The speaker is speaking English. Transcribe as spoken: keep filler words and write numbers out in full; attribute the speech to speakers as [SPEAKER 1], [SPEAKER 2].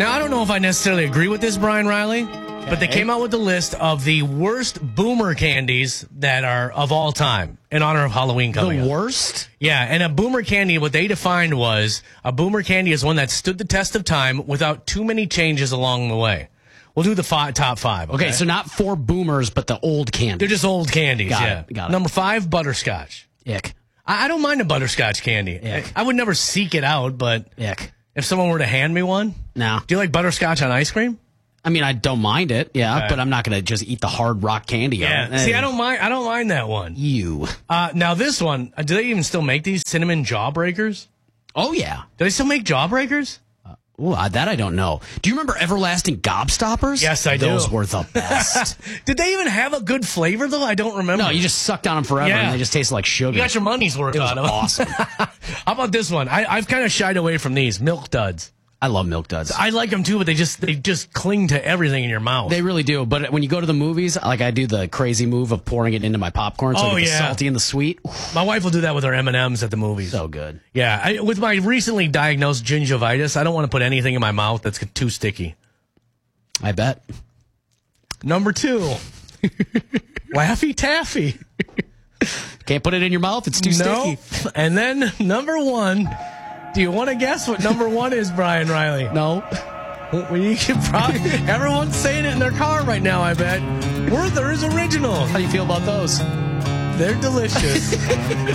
[SPEAKER 1] Now, I don't know if I necessarily agree with this, Brian Riley, okay. but they came out with the list of the worst boomer candies that are of all time in honor of Halloween coming
[SPEAKER 2] The
[SPEAKER 1] up.
[SPEAKER 2] worst?
[SPEAKER 1] Yeah, and a boomer candy, what they defined was a boomer candy is one that stood the test of time without too many changes along the way. We'll do the five, top five. Okay?
[SPEAKER 2] okay, so not for boomers, but the old candy.
[SPEAKER 1] They're just old candies,
[SPEAKER 2] got
[SPEAKER 1] yeah.
[SPEAKER 2] It, got it.
[SPEAKER 1] Number five, butterscotch.
[SPEAKER 2] Ick.
[SPEAKER 1] I, I don't mind a butterscotch candy.
[SPEAKER 2] Ick.
[SPEAKER 1] I, I would never seek it out, but
[SPEAKER 2] Ick.
[SPEAKER 1] if someone were to hand me one.
[SPEAKER 2] No.
[SPEAKER 1] Do you like butterscotch on ice cream?
[SPEAKER 2] I mean, I don't mind it, yeah,
[SPEAKER 1] Okay.
[SPEAKER 2] but I'm not going to just eat the hard rock candy.
[SPEAKER 1] Yeah.
[SPEAKER 2] out.
[SPEAKER 1] See, I don't mind. I don't mind that one.
[SPEAKER 2] You.
[SPEAKER 1] Uh, now this one, uh, do they even still make these cinnamon jawbreakers?
[SPEAKER 2] Oh, yeah.
[SPEAKER 1] Do they still make jawbreakers?
[SPEAKER 2] Ooh, uh, that I don't know. Do you remember Everlasting Gobstoppers?
[SPEAKER 1] Yes, I do.
[SPEAKER 2] Those were the best.
[SPEAKER 1] Did they even have a good flavor though? I don't remember.
[SPEAKER 2] No, you just sucked on them forever,
[SPEAKER 1] Yeah.
[SPEAKER 2] and they just tasted like sugar.
[SPEAKER 1] You got your money's worth
[SPEAKER 2] It was
[SPEAKER 1] out of them.
[SPEAKER 2] awesome.
[SPEAKER 1] How about this one? I, I've kind of shied away from these Milk Duds.
[SPEAKER 2] I love Milk Duds.
[SPEAKER 1] I like them too, but they just they just cling to everything in your mouth.
[SPEAKER 2] They really do. But when you go to the movies, like I do the crazy move of pouring it into my popcorn, so
[SPEAKER 1] Oh,
[SPEAKER 2] I get
[SPEAKER 1] yeah.
[SPEAKER 2] the salty and the sweet.
[SPEAKER 1] My wife will do that with her M and M's at the movies.
[SPEAKER 2] So good.
[SPEAKER 1] Yeah, I, with my recently diagnosed gingivitis, I don't want to put anything in my mouth that's too sticky.
[SPEAKER 2] I bet.
[SPEAKER 1] Number two, Laffy Taffy.
[SPEAKER 2] Can't put it in your mouth. It's too
[SPEAKER 1] No.
[SPEAKER 2] sticky.
[SPEAKER 1] And then number one. Do you want to guess what number one is, Brian Riley?
[SPEAKER 2] No.
[SPEAKER 1] Well, you can probably, everyone's saying it in their car right now, I bet. Werther's Original.
[SPEAKER 2] How do you feel about those?
[SPEAKER 1] They're delicious.